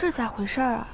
这咋回事啊？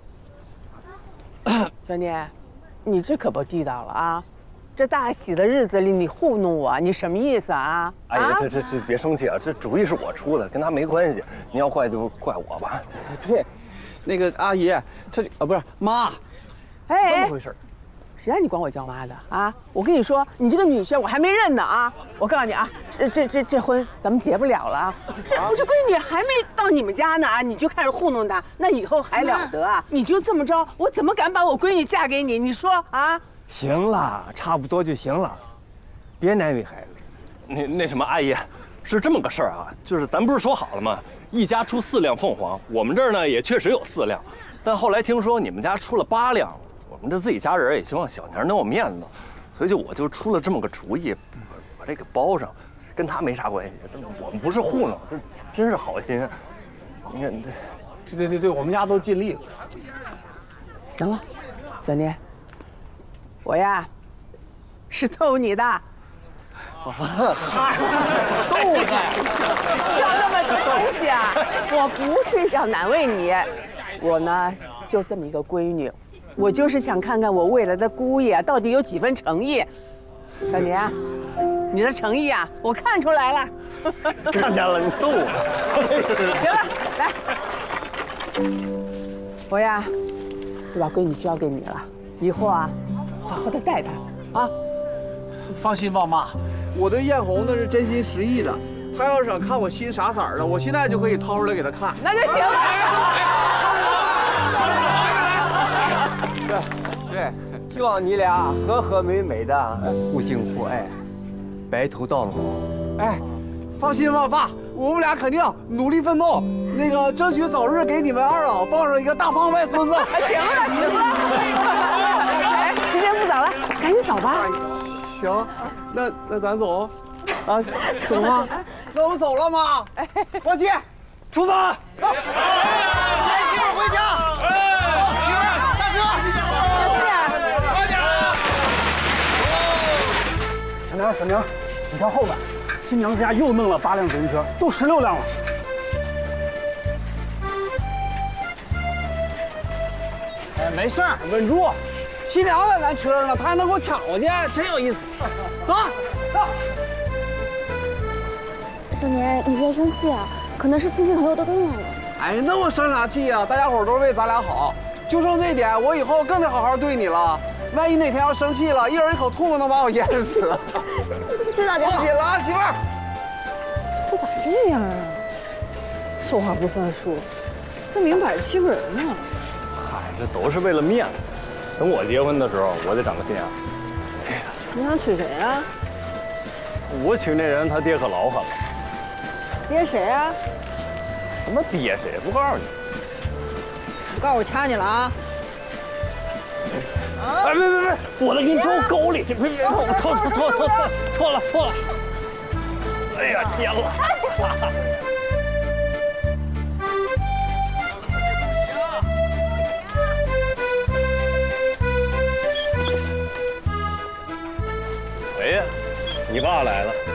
小年，你这可不地道了啊！这大喜的日子里你糊弄我，你什么意思啊？ 阿姨，这别生气啊，这主意是我出的，跟他没关系。你要怪就怪我吧。 对，那个阿姨，这不是妈，这么回事？ 谁让你管我叫妈的啊？我跟你说，你这个女婿我还没认呢啊！我告诉你啊，这婚咱们结不了了啊！这不是闺女还没到你们家呢啊，你就开始糊弄她，那以后还了得啊？你就这么着，我怎么敢把我闺女嫁给你？你说啊？ 行了，差不多就行了，别难为孩子。 那什么，阿姨，是这么个事儿啊，就是咱不是说好了吗？一家出4辆凤凰，我们这儿呢也确实有4辆，但后来听说你们家出了8辆。我们这自己家人也希望小娘能有面子，所以我就出了这么个主意，把这给包上，跟他没啥关系。我们不是糊弄，这真是好心。你看对，我们家都尽力了。 行了，小年，我呀是逗你的。 逗你！ 要那么多东西啊！我不是想难为你，我呢就这么一个闺女。我就是想看看我未来的姑爷到底有几分诚意。小年，你的诚意啊，我看出来了。 看见了，你逗我。 行了，来，我呀就把闺女交给你了，以后啊好好的带她啊。 放心吧，妈，我对艳红那是真心实意的。她要是想看我心啥色儿的，我现在就可以掏出来给她看。 那就行了。 对，希望你俩和和美美的，互敬互爱，白头到老。 哎，放心吧，爸，我们俩肯定努力奋斗，那个争取早日给你们二老抱上一个大胖外孙子。 行了，哎，时间不早了，赶紧走吧。 行，那咱走，啊，走吗？那我们走了，妈。王七， 出发。 牵媳妇回家。媳妇下车。 小娘，你看后边，新娘子家又弄了8辆自行车，都16辆了。 哎，没事儿，稳住。新娘在咱车上呢，她还能给我抢过去，真有意思。走，走。 小年，你别生气啊，可能是亲戚朋友都动了。 哎，那我生啥气呀？大家伙都是为咱俩好，就剩这一点，我以后更得好好对你了。万一哪天要生气了，一人一口唾沫能把我淹死。 这哪点好？ 紧了啊，媳妇儿。 这咋这样啊？说话不算数，这明摆着欺负人呢。 嗨，这都是为了面子。等我结婚的时候，我得长个心眼。 你想娶谁啊？ 我娶那人，他爹可老狠了。 爹谁啊？ 什么爹谁？不告诉你。 不告诉我掐你了啊！ 哎，别，我得给你装沟里去！别，错了！哎呀，天了！谁呀？你爸来了。